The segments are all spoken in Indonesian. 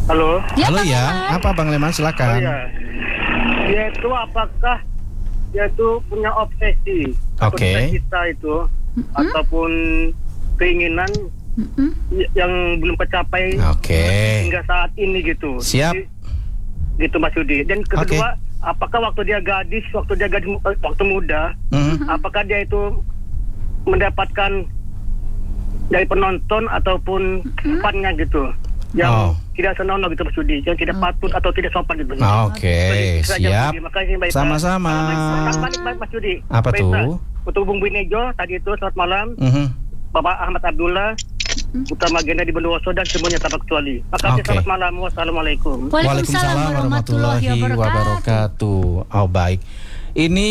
Halo. Ya, Halo Bang ya, Leman. apa Bang Leman, silakan. Iya. Dia itu apakah dia itu punya obsesi atau Oke. cita-cita itu ataupun keinginan yang belum tercapai Oke. hingga saat ini gitu. Siap. Gitu Mas Yudi. Dan kedua, Oke. apakah waktu dia waktu muda, apakah dia itu mendapatkan dari penonton ataupun fannya gitu yang tidak senonoh gitu Mas Yudi, yang tidak patut atau tidak sopan gitu. Oke, Itu aja, Mas siap. Yudi. Makasih Mbak Ita. Sama-sama. Baik, Mas Yudi. Apa Mbak tuh? Ita, untuk Bung Binejo tadi itu selamat malam. Bapak Ahmad Abdullah, Utama Agenda di Bondowoso dan semuanya tanpa kecuali. Makasih, Oke. selamat malam. Wassalamualaikum. Waalaikumsalam warahmatullahi wabarakatuh. Oh, baik. Ini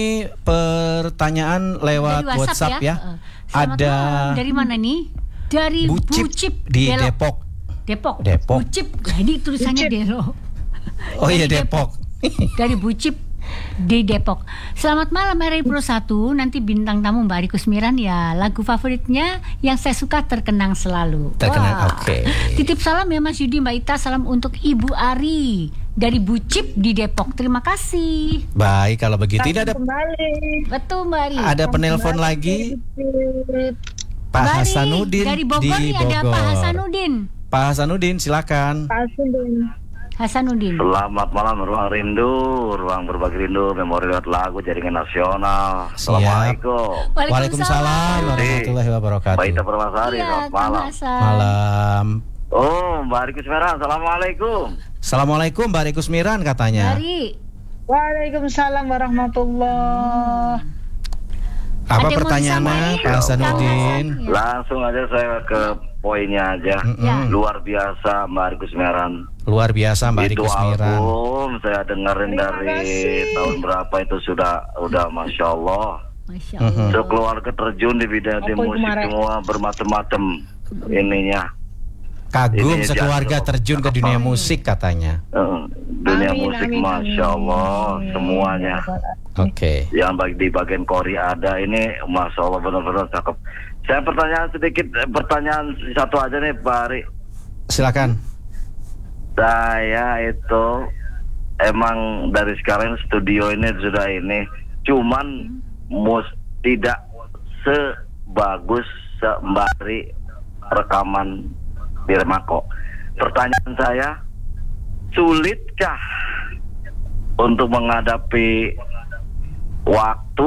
pertanyaan lewat Dari WhatsApp ya. Selamat Ada malam. Dari mana nih? Dari Bucip di Delo. Depok. Bucip. Nah, ini tulisannya Delo. Oh iya, Dari Depok. Dari Bucip di Depok. Selamat malam RRI Pro 1. Nanti bintang tamu Mbak Ari Kusmiran ya. Lagu favoritnya yang saya suka Terkenang Selalu. Terkenang, Wah. oke. Titip salam ya Mas Yudi, Mbak Ita. Salam untuk Ibu Ari dari Bucip di Depok. Terima kasih. Baik, kalau begitu ini ada Kembali. Betul Mbak Ari. ada penelpon lagi Pak Mbak Ari, Hasanuddin dari Bogor di nih ada Bogor. Pak Hasanuddin. Pak Hasanuddin, silakan. Hasanuddin. Selamat malam, ruang rindu, ruang berbagi rindu, memori lewat lagu jaringan nasional. Siap. Assalamualaikum. Waalaikumsalam warahmatullahi wabarakatuh. Mbak Ita Permasari, Iya, selamat Kang malam. Hasan. Malam. Oh, Mbak Ari Kusmeran, assalamualaikum. Assalamualaikum Mbak Ari Kusmiran katanya. Dari Waalaikumsalam warahmatullah. Apa Ada yang mau pertanyaannya disampaikan? Pak Hasanuddin? Ya. Langsung aja saya ke poinnya aja. Ya. Luar biasa Mbak Ari Kusmeran. Luar biasa Mbak Ari Itu Kusmiran. album saya dengerin Terima dari kasih. tahun berapa itu udah Masya Allah. Masya Allah. Sekeluarga terjun di bidang di Apa itu musik kemarin? semua bermacam-macam ininya. Kagum Ini sekeluarga jatuh. terjun ke dunia musik katanya. Dunia Amin, musik amin, Masya amin. Allah semuanya. Oke. Yang di bagian Kori ada ini Masya Allah benar-benar cakep. Saya pertanyaan satu aja nih Pak Ari. Silakan. Saya itu emang dari sekarang studio ini sudah ini, cuman tidak sebagus sembari rekaman di Remako. Pertanyaan saya, sulitkah untuk menghadapi waktu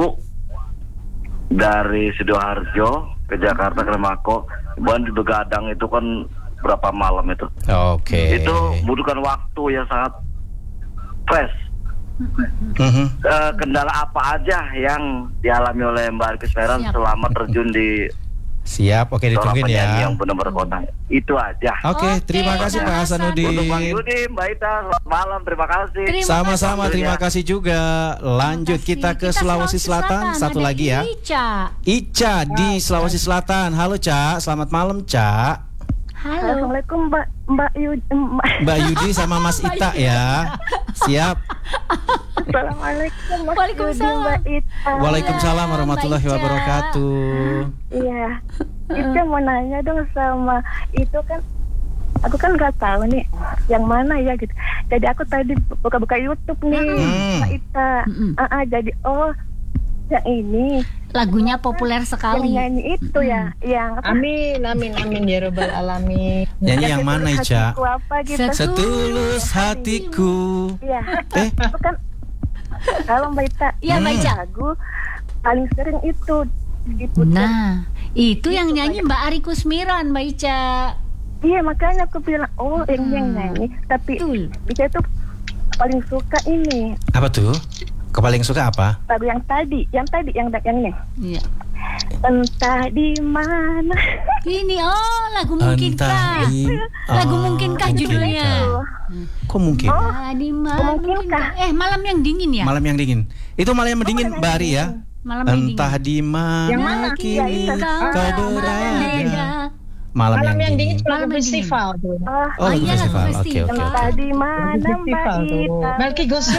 dari Sidoarjo ke Jakarta ke Remako? Bukan di Begadang itu kan berapa malam itu? Oke. Itu membutuhkan waktu yang sangat fresh. Kendala apa aja yang dialami oleh Mbak Ari Kusmeran Siap. selama terjun di Siap, oke seorang ditungguin penyanyi ya. yang benar-benar kota? Itu aja. Oke, terima kasih Pak Hasanuddin. Untuk Bang Yudi, Mbak Ita, selamat malam, terima kasih. Terima Sama-sama, kasih. terima kasih juga. Lanjut kita ke Sulawesi Selatan. Satu Ada lagi ya. Ica. Ica di Sulawesi Selatan. Halo Ca, selamat malam Ca. Halo. Assalamualaikum Mbak Mbak Yudi sama Mas Ita ya. Siap. Assalamualaikum Mas Waalaikumsalam. Yudi, Mbak Ita. Waalaikumsalam warahmatullahi Mbak Ica. Iya. Ita mau nanya dong sama itu kan. Aku kan nggak tahu nih yang mana ya gitu. Jadi aku tadi buka-buka YouTube nih Mbak Ita. Jadi yang ini Lagunya populer sekali. yang nyanyi itu ya, yang apa? Amin ya rabbal alamin. Nyanyi yang mana Ica? Hatiku apa gitu. Setulus hatiku. Iya. Itu kan kalau Mbak Ita Iya, Mbak Ica. lagu paling sering itu diputar. Nah, itu yang Itu nyanyi banyak. Mbak Ari Kusmiran, Mbak Ica. Iya, makanya aku bilang yang nyanyi, tapi Betul. Ica tuh paling suka ini Apa tuh? Paling suka apa? lagu yang tadi yang ini. Iya. Entah di mana. Ini lagu Mungkinkah. Lagu Mungkinkah judulnya. Kok mungkin? Di mana Mungkinkah. Malam yang dingin ya? Malam yang dingin. Itu malam yang dingin Mbak Ari ya. Malam yang dingin. Entah di Yang mana mana? kini kau berada. Malam yang dingin. Lagu Malam yang festival tuh. Oh, lagu iya, lagu festival. Oke, festival. oke, Entah oke. di mana Mbak Festival tuh. Ita. Melki Gosip.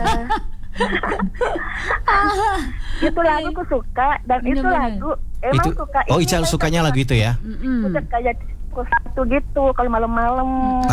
Itu lagu aku suka dan itu Bener-bener. lagu emang Itu suka Oh, ini Ica kan sukanya lagu itu ya? udah kayak satu gitu kalau malam-malam.